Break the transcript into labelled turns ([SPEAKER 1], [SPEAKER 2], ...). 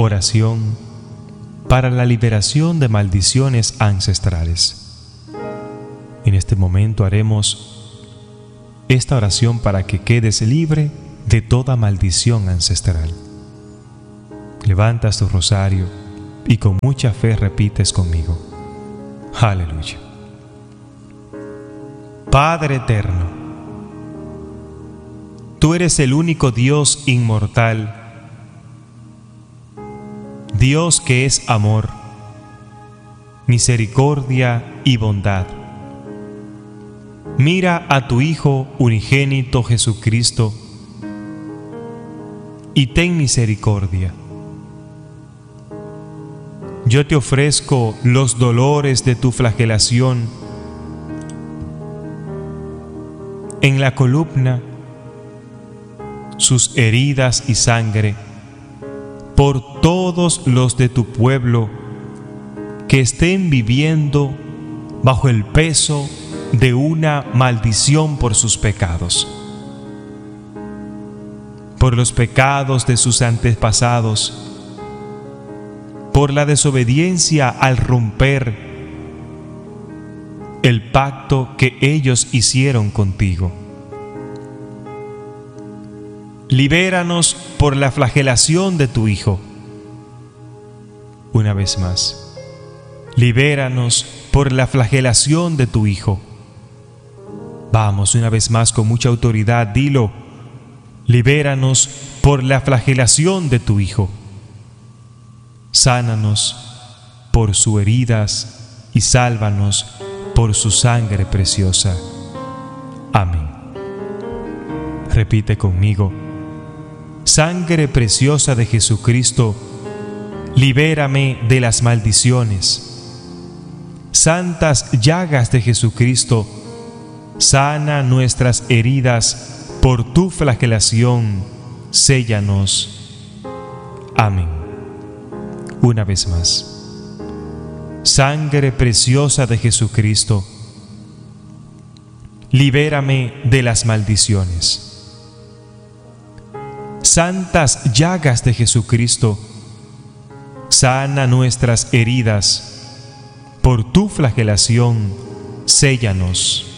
[SPEAKER 1] Oración para la liberación de maldiciones ancestrales. En este momento haremos esta oración para que quedes libre de toda maldición ancestral. Levantas tu rosario y con mucha fe repites conmigo. Aleluya. Padre eterno, tú eres el único Dios inmortal, Dios que es amor, misericordia y bondad. Mira a tu Hijo unigénito Jesucristo y ten misericordia. Yo te ofrezco los dolores de tu flagelación en la columna, sus heridas y sangre, por todos los de tu pueblo que estén viviendo bajo el peso de una maldición por sus pecados, por los pecados de sus antepasados, por la desobediencia al romper el pacto que ellos hicieron contigo. Libéranos por la flagelación de tu Hijo. Una vez más, libéranos por la flagelación de tu Hijo. Vamos, una vez más, con mucha autoridad, dilo. Libéranos por la flagelación de tu Hijo. Sánanos por sus heridas y sálvanos por su sangre preciosa. Amén. Repite conmigo. Sangre preciosa de Jesucristo, libérame de las maldiciones. Santas llagas de Jesucristo, sana nuestras heridas por tu flagelación, séllanos. Amén. Una vez más. Sangre preciosa de Jesucristo, libérame de las maldiciones. Santas llagas de Jesucristo, sana nuestras heridas, por tu flagelación, séllanos.